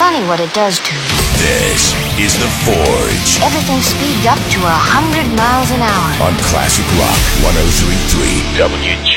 funny what it does to you. This is The Forge. Everything speeds up to 100 miles an hour. On Classic Rock 103.3 WG.